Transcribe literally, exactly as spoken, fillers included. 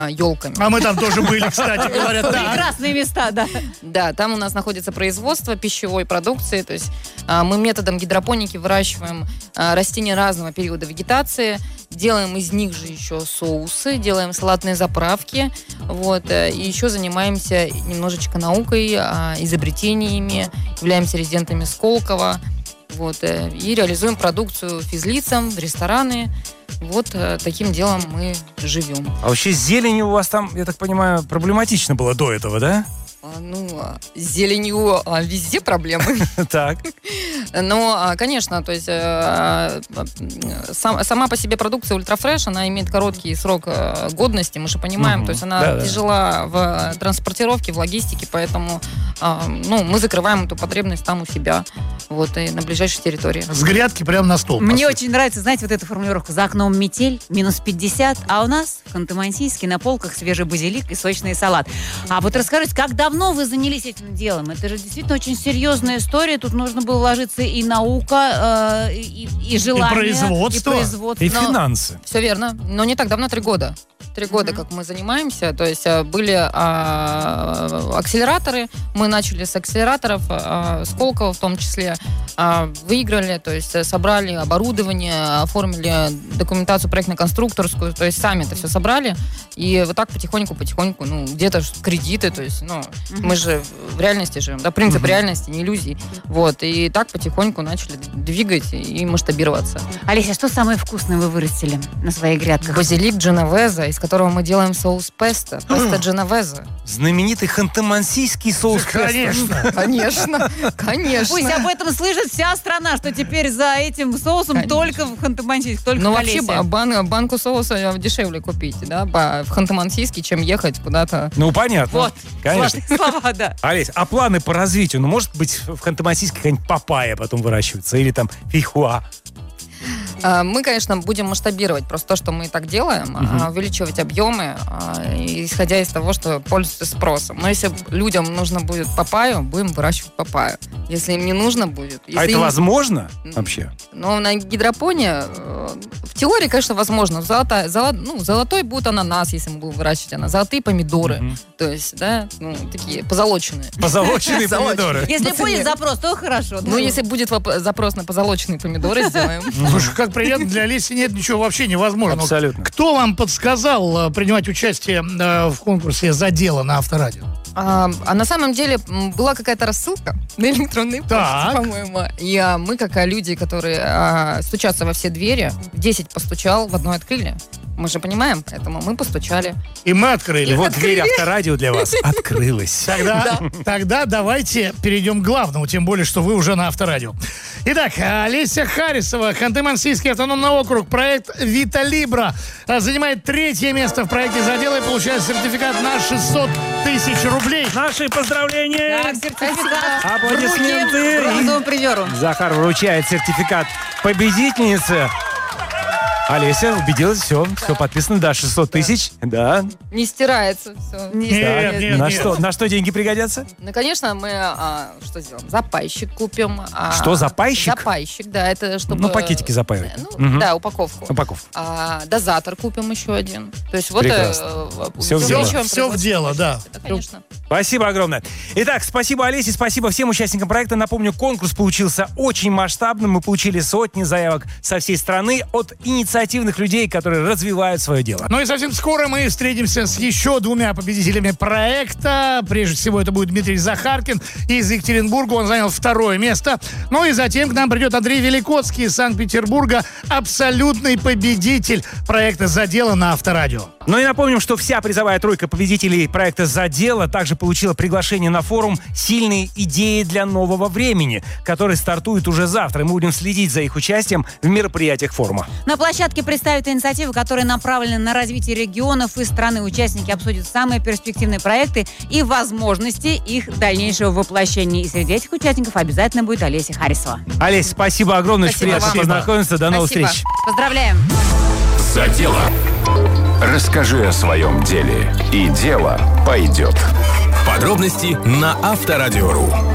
елками. А мы там тоже были, кстати, говорят. Прекрасные места, да. Да, там у нас находится производство пищевой продукции, то есть а, мы методом гидропоники выращиваем а, растения разного периода вегетации, делаем из них же еще соусы, делаем салатные заправки, вот, и еще занимаемся немножечко наукой, а, изобретениями, являемся резидентами Сколково, вот, и реализуем продукцию физлицам в рестораны. Вот таким делом мы живем. А вообще с зеленью у вас там, я так понимаю, проблематично было до этого, да? Ну, с зеленью везде проблемы. Так. Но, конечно, то есть сам, сама по себе продукция ультрафреш, она имеет короткий срок годности, мы же понимаем, угу. то есть она да, тяжела да. в транспортировке, в логистике, поэтому ну, мы закрываем эту потребность там у себя, вот, и на ближайшей территории. С грядки прямо на стол. Мне очень нравится, знаете, вот эта формулировка: за окном метель, минус пятьдесят, а у нас в Ханты-Мансийске на полках свежий базилик и сочный салат. А вот расскажите, как давно вы занялись этим делом? Это же действительно очень серьезная история. Тут нужно было вложиться и наука, э, и, и желание, и производство, и, производство. и финансы. Все верно. Но не так давно, три года. Три года, mm-hmm. как мы занимаемся. То есть были а, акселераторы. Мы начали с акселераторов, а, Сколково в том числе. А, выиграли, то есть собрали оборудование, оформили документацию проектно-конструкторскую. То есть сами это все собрали. И вот так потихоньку-потихоньку, ну, где-то кредиты. То есть, ну, mm-hmm. мы же в реальности живем. Да, принцип mm-hmm. реальности, не иллюзий. Вот. И так потихоньку начали двигать и масштабироваться. Олеся, что самое вкусное вы вырастили на своих грядках? Базилик дженовеза, из которого мы делаем соус песто. Песто дженовеза. Знаменитый ханты-мансийский соус песто. Конечно. Конечно. Конечно. Пусть об этом слышит вся страна, что теперь за этим соусом конечно. Только в Ханты-Мансийске, только ну, в Олесе. вообще бан, банку соуса дешевле купить, да, в Ханты-Мансийске, чем ехать куда-то. Ну, понятно. Вот. Конечно. Слова, да. Олесь, а планы по развитию? Ну, может быть, в Ханты-Мансийске какая-нибудь папайя потом выращивается? Или там фейхуа? Мы, конечно, будем масштабировать просто то, что мы и так делаем, uh-huh. увеличивать объемы, исходя из того, что пользуется спросом. Но если людям нужно будет папайю, будем выращивать папайю. Если им не нужно будет... А это им... возможно вообще? Ну, на гидропонии, в теории, конечно, возможно. Золотая, золо... ну, золотой будет ананас, если мы будем выращивать ананас. Золотые помидоры. Uh-huh. То есть, да, ну, такие позолоченные. Позолоченные помидоры. Если будет запрос, то хорошо. Ну, если будет запрос на позолоченные помидоры, сделаем. Слушай, как приятно, для Олеси нет ничего вообще невозможного. Абсолютно. Кто вам подсказал принимать участие в конкурсе «За дело» на Авторадио? А, а на самом деле была какая-то рассылка на электронной почте, по-моему. И а, мы, как а, люди, которые а, стучатся во все двери, в десять постучал, в одной открыли. Мы же понимаем, поэтому мы постучали. И мы открыли. И вот дверь Авторадио для вас открылась. Тогда, да. тогда давайте перейдем к главному, тем более, что вы уже на Авторадио. Итак, Олеся Харисова, Ханты-Мансийский автономный округ, проект «Вита Либра» занимает третье место в проекте «За дело» и получает сертификат на шестьсот тысяч рублей. Наши поздравления! Так, сертификат. Аплодисменты. Бронзовому призеру. Захар вручает сертификат победительнице. Олеся убедилась, все, все подписано, да, шестьсот тысяч, да. Не стирается все. Не нет, нет, на, нет. Что, на что деньги пригодятся? Ну, конечно, мы а, что сделаем? Запайщик купим. А, что, запайщик? Запайщик, да, это чтобы... Ну, пакетики запаивать. Ну, угу. Да, упаковку. Упаковку. А, дозатор купим еще один. То есть вот... Прекрасно. Э, все в дело. Все в дело, да. Да, конечно. Спасибо огромное. Итак, спасибо Олесе, спасибо всем участникам проекта. Напомню, конкурс получился очень масштабным. Мы получили сотни заявок со всей страны от инициативных людей, которые развивают свое дело. Ну и совсем скоро мы встретимся с еще двумя победителями проекта. Прежде всего, это будет Дмитрий Захаркин из Екатеринбурга. Он занял второе место. Ну и затем к нам придет Андрей Великоцкий из Санкт-Петербурга. Абсолютный победитель проекта «За дело» на Авторадио. Ну и напомним, что вся призовая тройка победителей проекта «За дело» также получила приглашение на форум «Сильные идеи для нового времени», который стартует уже завтра. Мы будем следить за их участием в мероприятиях форума. На площадке представят инициативы, которые направлены на развитие регионов и страны. Участники обсудят самые перспективные проекты и возможности их дальнейшего воплощения. И среди этих участников обязательно будет Олеся Харисова. Олесь, спасибо огромное. Спасибо приятно вам. познакомиться. До новых Спасибо. встреч. Поздравляем. За дело. Расскажи о своем деле, и дело пойдет. Подробности на Авторадио.ру.